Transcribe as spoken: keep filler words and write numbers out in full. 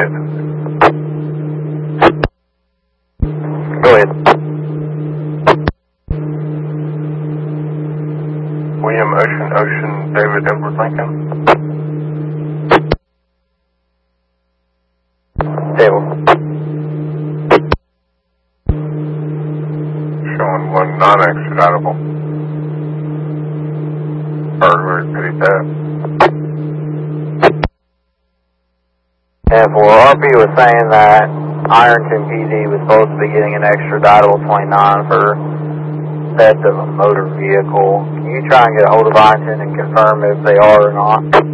minutes. Go ahead. William Ocean, Ocean, David Edward Lincoln. Table. Showing one non-extraditable. Burglary, petty theft. And for R P was saying that Ironton P D was supposed to be getting an extraditable twenty-nine for theft of a motor vehicle. Can you try and get a hold of Ironton and confirm if they are or not?